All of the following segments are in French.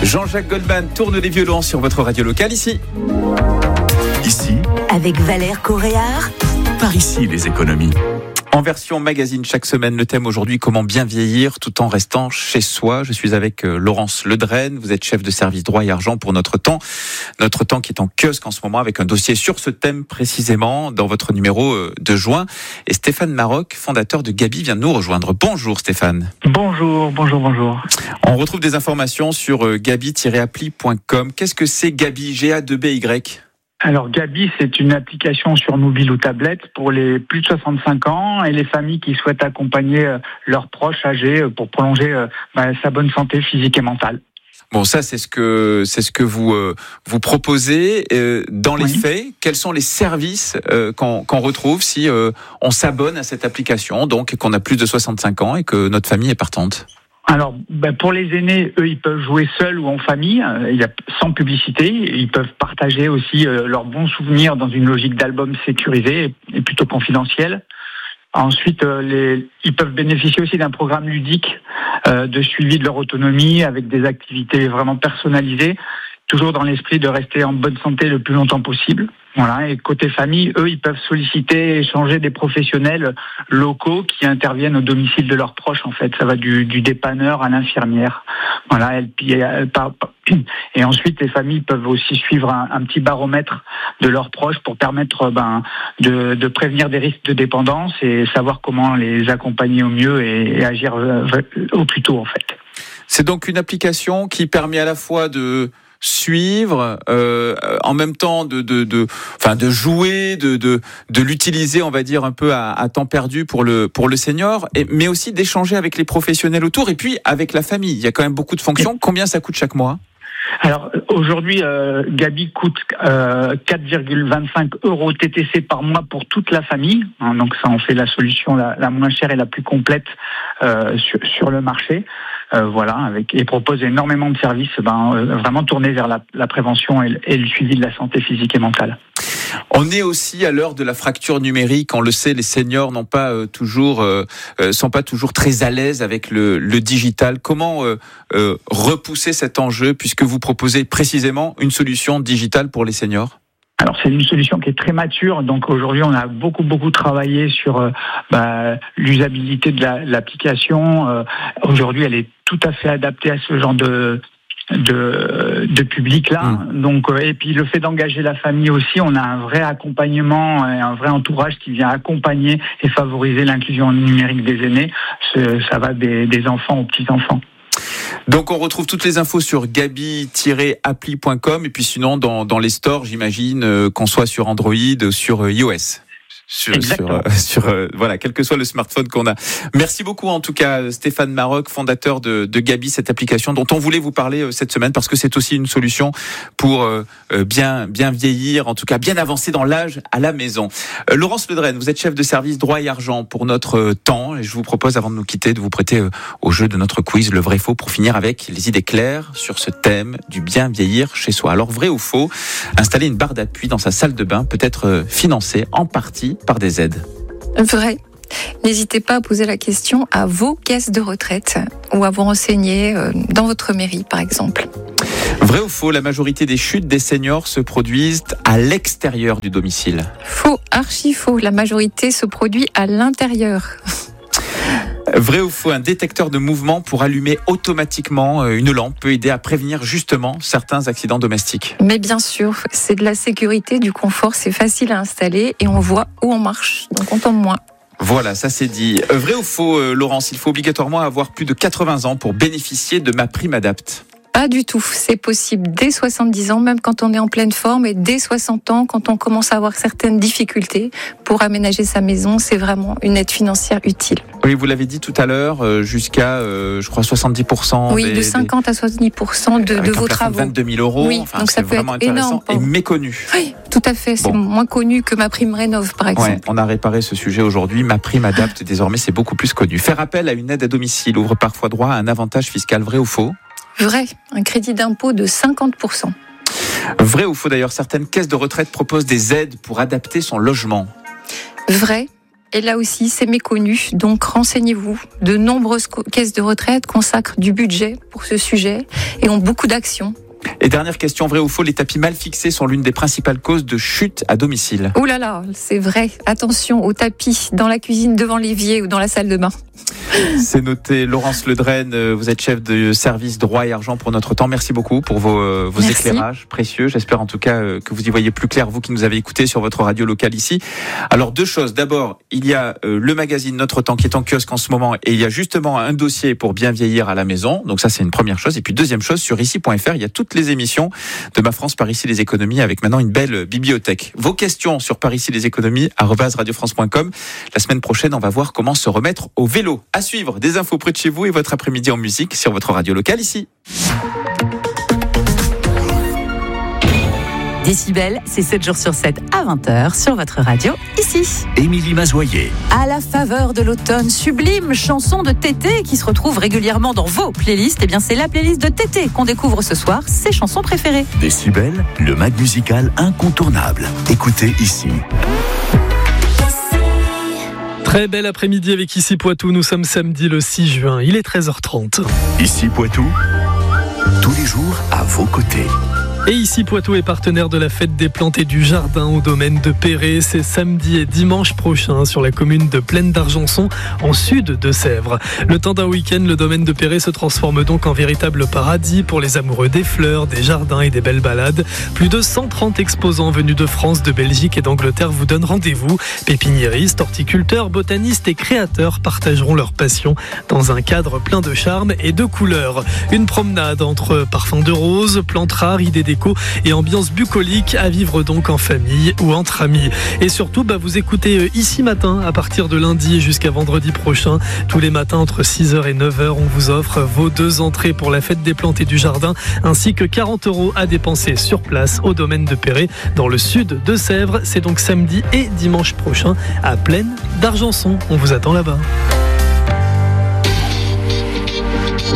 Jean-Jacques Goldman tourne les violons sur votre radio locale ici. Ici, avec Valère Coréard. par ici les économies. En version magazine chaque semaine, le thème aujourd'hui, comment bien vieillir tout en restant chez soi. Je suis avec Laurence Ledren, vous êtes chef de service droit et argent pour Notre Temps qui est en kiosque en ce moment avec un dossier sur ce thème précisément dans votre numéro de juin. Et Stéphane Maroc, fondateur de Gabi, vient de nous rejoindre. Bonjour Stéphane. Bonjour. On retrouve des informations sur gabi-appli.com. Qu'est-ce que c'est Gabi, G-A-2-B-Y ? Alors Gabi, c'est une application sur mobile ou tablette pour les plus de 65 ans et les familles qui souhaitent accompagner leurs proches âgés pour prolonger sa bonne santé physique et mentale. Bon, ça c'est ce que vous proposez. Dans les faits, quels sont les services qu'on retrouve si on s'abonne à cette application, donc qu'on a plus de 65 ans et que notre famille est partante? Alors, pour les aînés, eux, ils peuvent jouer seuls ou en famille, sans publicité. Ils peuvent partager aussi leurs bons souvenirs dans une logique d'album sécurisé et plutôt confidentiel. Ensuite, ils peuvent bénéficier aussi d'un programme ludique de suivi de leur autonomie avec des activités vraiment personnalisées, toujours dans l'esprit de rester en bonne santé le plus longtemps possible. Voilà. Et côté famille, eux, ils peuvent solliciter et échanger des professionnels locaux qui interviennent au domicile de leurs proches. En fait, ça va du dépanneur à l'infirmière. Voilà. Et ensuite, les familles peuvent aussi suivre un petit baromètre de leurs proches pour permettre de prévenir des risques de dépendance et savoir comment les accompagner au mieux et agir au plus tôt, en fait. C'est donc une application qui permet à la fois de suivre, en même temps de jouer, de l'utiliser, on va dire un peu à temps perdu pour le senior, mais aussi d'échanger avec les professionnels autour et puis avec la famille. Il y a quand même beaucoup de fonctions. Combien ça coûte chaque mois ? Alors aujourd'hui, Gabi coûte 4,25 € TTC par mois pour toute la famille. Donc ça en fait la solution la moins chère et la plus complète sur le marché. Et propose énormément de services vraiment tournés vers la prévention et le suivi de la santé physique et mentale. On est aussi à l'heure de la fracture numérique. On le sait, les seniors sont pas toujours très à l'aise avec le digital. Comment repousser cet enjeu puisque vous proposez précisément une solution digitale pour les seniors ? Alors c'est une solution qui est très mature, donc aujourd'hui on a beaucoup travaillé sur l'usabilité de l'application. Aujourd'hui elle est tout à fait adaptée à ce genre de public là. Donc et puis le fait d'engager la famille aussi, on a un vrai accompagnement et un vrai entourage qui vient accompagner et favoriser l'inclusion numérique des aînés. Ça va des enfants aux petits-enfants. Donc on retrouve toutes les infos sur gabi-appli.com et puis sinon dans les stores, j'imagine qu'on soit sur Android, sur iOS. Voilà, quel que soit le smartphone qu'on a. Merci beaucoup en tout cas Stéphane Maroc, fondateur de Gabi, cette application dont on voulait vous parler cette semaine parce que c'est aussi une solution pour bien vieillir, en tout cas bien avancer dans l'âge à la maison. Laurence Ledren, vous êtes chef de service droit et argent pour Notre Temps et je vous propose avant de nous quitter de vous prêter au jeu de notre quiz le vrai faux pour finir avec les idées claires sur ce thème du bien vieillir chez soi. Alors vrai ou faux, installer une barre d'appui dans sa salle de bain peut être financé en partie par des aides. Vrai. N'hésitez pas à poser la question à vos caisses de retraite ou à vous renseigner dans votre mairie, par exemple. Vrai ou faux, la majorité des chutes des seniors se produisent à l'extérieur du domicile. Faux, archi faux. La majorité se produit à l'intérieur. Vrai ou faux, un détecteur de mouvement pour allumer automatiquement une lampe peut aider à prévenir justement certains accidents domestiques. Mais bien sûr, c'est de la sécurité, du confort, c'est facile à installer et on voit où on marche, donc on tombe moins. Voilà, ça c'est dit. Vrai ou faux, Laurence, il faut obligatoirement avoir plus de 80 ans pour bénéficier de MaPrimeAdapt'. Pas du tout, c'est possible dès 70 ans, même quand on est en pleine forme, et dès 60 ans, quand on commence à avoir certaines difficultés pour aménager sa maison, c'est vraiment une aide financière utile. Oui, vous l'avez dit tout à l'heure, jusqu'à, je crois, 70%. Oui, de 50 à 70% de vos travaux. 22 000 €. Oui, enfin, donc ça peut vraiment être énorme. Et méconnu. Oui, tout à fait. C'est moins connu que MaPrimeRénov', par exemple. Ouais, on a réparé ce sujet aujourd'hui. MaPrimeAdapt', désormais, c'est beaucoup plus connu. Faire appel à une aide à domicile ouvre parfois droit à un avantage fiscal. Vrai ou faux ? Vrai, un crédit d'impôt de 50%. Vrai ou faux d'ailleurs, certaines caisses de retraite proposent des aides pour adapter son logement. Vrai, Et là aussi, c'est méconnu. Donc, renseignez-vous. De nombreuses caisses de retraite consacrent du budget pour ce sujet et ont beaucoup d'actions. Et dernière question, vrai ou faux, les tapis mal fixés sont l'une des principales causes de chute à domicile. Ouh là là, c'est vrai. Attention aux tapis dans la cuisine, devant l'évier ou dans la salle de bain. C'est noté. Laurence Ledrenne, vous êtes chef de service droit et argent pour notre temps. Merci beaucoup pour vos éclairages précieux. J'espère en tout cas que vous y voyez plus clair, vous qui nous avez écoutés sur votre radio locale ici. Alors 2 choses. D'abord, il y a le magazine Notre Temps qui est en kiosque en ce moment et il y a justement un dossier pour bien vieillir à la maison. Donc ça, c'est une première chose. Et puis deuxième chose, sur ici.fr, il y a toutes les émissions de Ma France par ici les économies avec maintenant une belle bibliothèque. Vos questions sur par ici les économies @radiofrance.com. La semaine prochaine, on va voir comment se remettre au vélo. À suivre, des infos près de chez vous et votre après-midi en musique sur votre radio locale ici. Décibel, c'est 7 jours sur 7 à 20h sur votre radio, ici. Émilie Mazoyer. À la faveur de l'automne, sublime chanson de Tété qui se retrouve régulièrement dans vos playlists. Eh bien, c'est la playlist de Tété qu'on découvre ce soir, ses chansons préférées. Décibel, le mag musical incontournable. Écoutez ici. Très bel après-midi avec Ici Poitou. Nous sommes samedi le 6 juin. Il est 13h30. Ici Poitou, tous les jours à vos côtés. Et Ici Poitou est partenaire de la fête des plantes et du jardin au domaine de Perret. C'est samedi et dimanche prochain sur la commune de Plaine d'Argenson, en sud de Sèvres. Le temps d'un week-end, le domaine de Perret se transforme donc en véritable paradis pour les amoureux des fleurs, des jardins et des belles balades. Plus de 130 exposants venus de France, de Belgique et d'Angleterre vous donnent rendez-vous. Pépiniéristes, horticulteurs, botanistes et créateurs partageront leur passion dans un cadre plein de charme et de couleurs. Une promenade entre parfums de rose, plantes rares, idées déco et ambiance bucolique à vivre donc en famille ou entre amis. Et surtout, vous écoutez Ici Matin à partir de lundi jusqu'à vendredi prochain. Tous les matins entre 6h et 9h, on vous offre vos 2 entrées pour la fête des plantes et du jardin ainsi que 40 € à dépenser sur place au domaine de Perret dans le sud de Sèvres. C'est donc samedi et dimanche prochain à Plaine d'Argenson. On vous attend là-bas.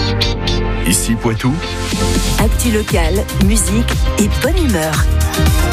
Ici Poitou. Actu locale, musique et bonne humeur.